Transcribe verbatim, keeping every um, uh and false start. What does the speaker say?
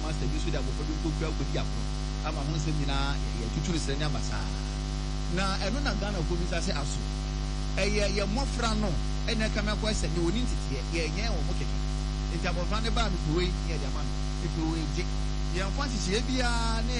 master bi so de abofo bi ko kura ko di akoro ama ho nsɛm nyinaa yɛ tutu ne srɛ nya basa na ɛno na Ghana ko bi sa sɛ aso ɛyɛ yɛ mmɔfra no ɛna kama kɔ sɛ ne woni ntete yɛ nyɛ wɔ mo keke nti abofra ne ba no kuwe yɛ de ama no kuwe gye yɛn fa hyehyɛ bia ne